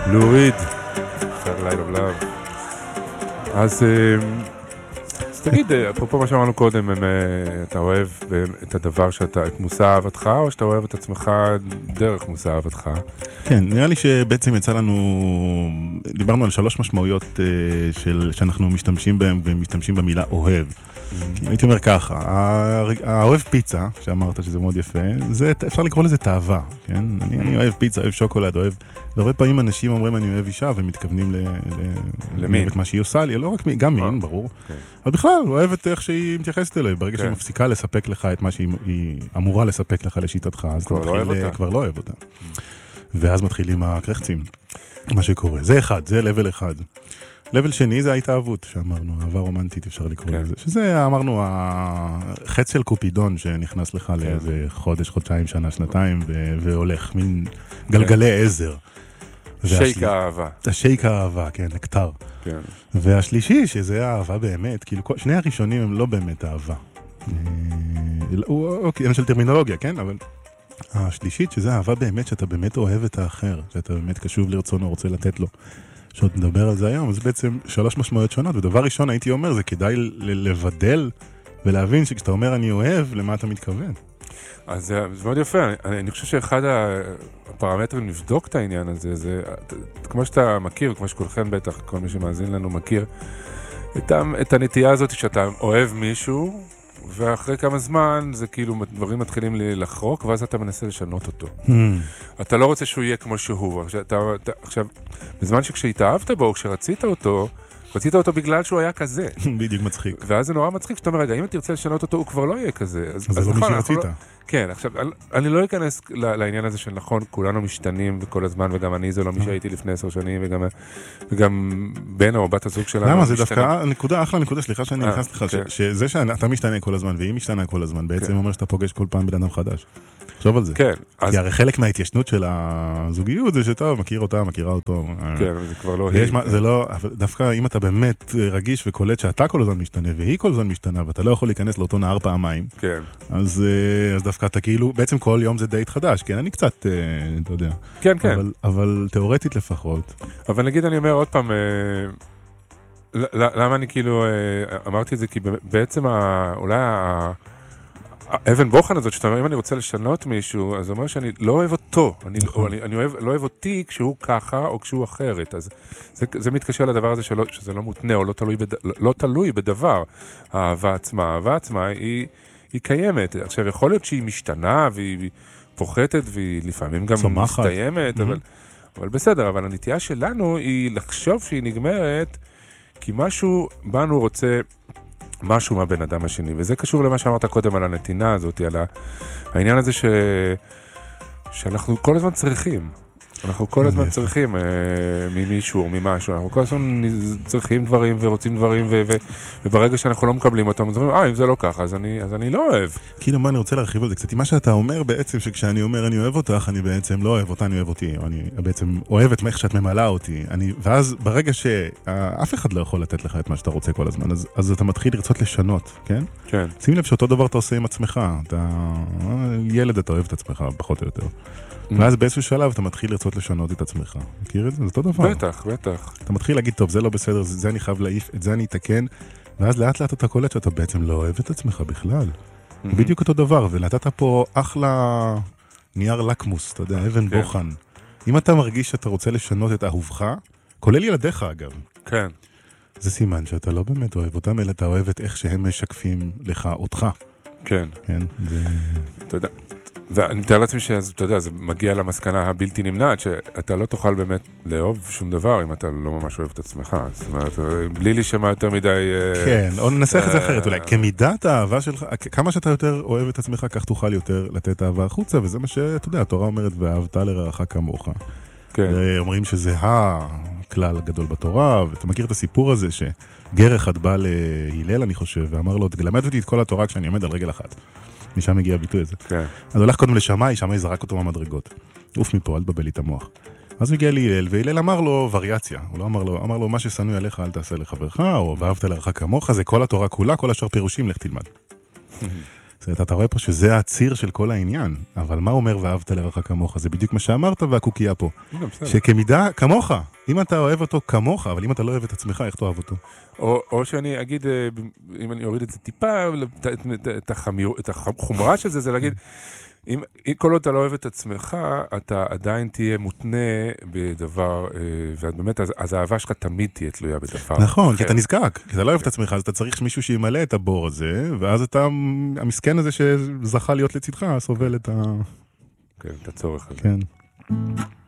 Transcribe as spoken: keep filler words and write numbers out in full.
לוריד, Third Light of Love. אז תגיד, אפרופו מה שאמרנו קודם, אתה אוהב את הדבר שאתה, את מושא אהבתך, או שאתה אוהב את עצמך דרך מושא אהבתך? כן, נראה לי שבעצם יצא לנו, דיברנו על שלוש משמעויות שאנחנו משתמשים בהן, ומשתמשים במילה אוהב. הייתי אומר ככה, האוהב פיצה, שאמרת שזה מאוד יפה, אפשר לקרוא לזה תאווה, כן? אני אוהב פיצה, אוהב שוקולד, אוהב... והרבה פעמים אנשים אומרים אני אוהב אישה, ומתכוונים למין, את מה שהיא עושה לי, לא רק מין, גם מין, ברור. אבל בכלל, אוהב את איך שהיא מתייחסת אליי, ברגע שהיא מפסיקה לספק לך את מה שהיא אמורה לספק לך לשיטתך, אז אתה כבר לא אוהב אותה. ואז מתחילים הקרחצים, מה שקורה. זה אחד, זה לבל אחד. לבל שני זה ההתאהבות, שאמרנו, אהבה רומנטית אפשר לקרוא לזה. שזה, אמרנו, החץ של קופידון שנכנס לך לאיזה חודש, חודשיים, שנה, שנתיים, והולך, מין גלגלי עזר. שייק האהבה. השייק האהבה, כן, נקטר. והשלישי, שזה האהבה באמת, כאילו, שני הראשונים הם לא באמת אהבה. אוקיי, אין של טרמינולוגיה, כן? אבל השלישית, שזה אהבה באמת, שאתה באמת אוהב את האחר, שאתה באמת קשוב לרצונו, רוצה לתת לו. שעוד נדבר על זה היום, אז בעצם שלוש משמעויות שונות, ודבר ראשון הייתי אומר, זה כדאי לבדל ולהבין שכשאתה אומר אני אוהב, למה אתה מתכוון. אז זה מאוד יפה, אני, אני חושב שאחד הפרמטרים לבדוק את העניין הזה, זה כמו שאתה מכיר, כמו שכולכם בטח, כל מי שמאזין לנו מכיר, את, את הנטייה הזאת שאתה אוהב מישהו, ואחרי כמה זמן זה כאילו דברים מתחילים לחרוק, ואז אתה מנסה לשנות אותו. Hmm. אתה לא רוצה שהוא יהיה כמו שהוא. עכשיו, אתה, אתה, עכשיו, בזמן שכשהתאהבת בו, כשרצית אותו, רצית אותו בגלל שהוא היה כזה. בדיוק מצחיק. ואז זה נורא מצחיק, שאתה אומר, רגע, אם תרצה לשנות אותו, הוא כבר לא יהיה כזה. אז, אז, אז זה לא מי שרצית. לא... כן, עכשיו, אני לא אכנס לעניין הזה של נכון, כולנו משתנים וכל הזמן, וגם אני זה לא מי שהייתי לפני עשר שנים, וגם, וגם בן או בת הזוג שלנו. למה? זה דווקא נקודה, אחלה נקודה, סליחה שאני נכנס לך, שזה שאתה משתנה כל הזמן, והיא משתנה כל הזמן, בעצם אומר שאתה פוגש כל פעם בן אדם חדש. חשוב על זה. כן. כי הרי חלק מההתיישנות של הזוגיות זה שטוב, מכיר אותה, מכירה אותו. כן, זה כבר לא... זה לא, דווקא אם אתה באמת רגיש וקולט שאתה כל הזמן משתנה, והיא כל הזמן משתנה, ואתה לא יכול להיכנס לאותו נהר פעמיים. כן. אז דווקא אתה כאילו, בעצם כל יום זה דייט חדש, כן? אני קצת, אתה יודע. כן, כן. אבל תיאורטית לפחות. אבל נגיד אני אומר עוד פעם, למה אני כאילו, אמרתי את זה, כי בעצם אולי האבן בוחן הזאת, שאתה אומר, אם אני רוצה לשנות מישהו, אז זה אומר שאני לא אוהב אותו, אני, אני, אני אוהב, לא אוהב אותי כשהוא ככה או כשהוא אחרת, אז זה, זה מתקשר לדבר הזה שלא, שזה לא מותנה או לא תלוי, בד, לא תלוי בדבר. האהבה עצמה, האהבה עצמה היא, היא קיימת. עכשיו, יכול להיות שהיא משתנה והיא פוחתת והיא לפעמים גם צומחת. מסתיימת, mm-hmm. אבל, אבל בסדר, אבל הנטייה שלנו היא לחשוב שהיא נגמרת, כי משהו בנו רוצה משהו מהבן אדם השני, וזה קשור למה שאמרת קודם על הנתינה הזאת, על העניין הזה ש... שאנחנו כל הזמן צריכים. אנחנו כל הזמן צריכים ממישהו, ממשהו. אנחנו כל הזמן צריכים דברים ורוצים דברים, וברגע שאנחנו לא מקבלים אותם, אז אומרים, אה, אם זה לא ככה, אז אני לא אוהב. כאילו, מה אני רוצה להרחיב על זה קצת? מה שאתה אומר בעצם, שכשאני אומר אני אוהב אותך, אני בעצם לא אוהב אותה, אני אוהב אותי. אני בעצם אוהב את איך שאת ממלאה אותי. ואז ברגע שאף אחד לא יכול לתת לך את מה שאתה רוצה כל הזמן, אז אתה מתחיל לרצות לשנות, כן? כן. שים לב שאותו דבר אתה עושה עם עצמך. אתה ילד, אתה אוהב את עצמך, פחות או יותר. ואז באיזשהו שלב אתה מתחיל לרצות לשנות את עצמך. מכיר את זה? זה אותו דבר. בטח, בטח. אתה מתחיל להגיד, טוב, זה לא בסדר, זה אני חייב להעיף, את זה אני אתקן, ואז לאט לאט אתה קולט שאתה בעצם לא אוהב את עצמך בכלל. בדיוק אותו דבר, ונתת פה אחלה נייר לקמוס, אתה יודע, אבן בוחן. אם אתה מרגיש שאתה רוצה לשנות את אהובך, כולל ילדיך אגב. כן. זה סימן שאתה לא באמת אוהב אותם, אלא אתה אוהב את איך שהם משקפים לך, אותך. כן. כן, זה... אתה יודע. ואני מתאר לעצמי שאתה יודע, זה מגיע למסקנה הבלתי נמנעת, שאתה לא תוכל באמת לאהוב שום דבר אם אתה לא ממש אוהב את עצמך. זאת אומרת, בלי להישמע יותר מדי... כן, או ננסח את זה אחרת, אולי. כמידת האהבה שלך, כמה שאתה יותר אוהב את עצמך, כך תוכל יותר לתת אהבה החוצה, וזה מה שאתה יודע, התורה אומרת, ואהבת לרעך כמוך. כן. אומרים שזה הכלל הגדול בתורה, ואתה מכיר את הסיפור הזה, שגר אחד בא להילל, אני חושב, ואמר לו, תלמד אותי את כל התורה כשאני עומד על רגל אחת. משם הגיע הביטוי הזה. כן. אז הולך קודם לשמאי, שמאי זרק אותו מהמדרגות. אוף מפה, אל תבלבל לי את המוח. אז הוא הגיע להילל, והילל אמר לו וריאציה. הוא לא אמר לו, אמר לו, מה ששנוא עליך אל תעשה לחברך, או ואהבת לרעך כמוך, זה כל התורה כולה, כל השאר פירושים, לך תלמד. אתה רואה פה שזה הציר של כל העניין, אבל מה אומר ואהבת לרעך כמוך? זה בדיוק מה שאמרת והקוקייה פה. שכמידה כמוך, אם אתה אוהב אותו כמוך, אבל אם אתה לא אוהב את עצמך, איך תאהב אותו? או, או שאני אגיד, אם אני אוריד את זה טיפה, את החומרה של זה, זה להגיד, אם כל עוד אתה לא אוהב את עצמך, אתה עדיין תהיה מותנה בדבר, ובאמת, אז האהבה שלך תמיד תהיה תלויה בדבר. נכון, כי אתה נזקק, כי אתה לא אוהב את עצמך, אז אתה צריך מישהו שימלא את הבור הזה, ואז אתה, המסכן הזה שזכה להיות לצדך, סובל את ה... כן, את הצורך הזה. כן.